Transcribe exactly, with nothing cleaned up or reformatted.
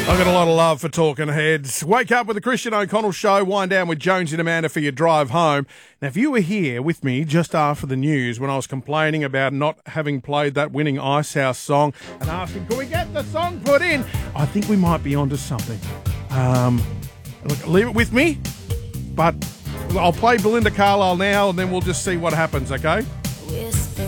I've got a lot of love for Talking Heads. Wake up with the Christian O'Connell Show. Wind down with Jones and Amanda for your drive home. Now, if you were here with me just after the news when I was complaining about not having played that winning Ice House song and asking, can we get the song put in? I think we might be onto something. Um, look, leave it with me, but I'll play Belinda Carlisle now and then we'll just see what happens, okay?